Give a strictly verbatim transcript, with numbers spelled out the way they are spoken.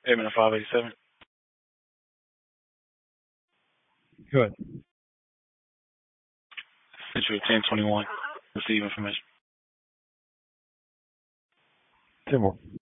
Airman of five eighty-seven. Good. Century of ten twenty-one. Receive information. Ten more.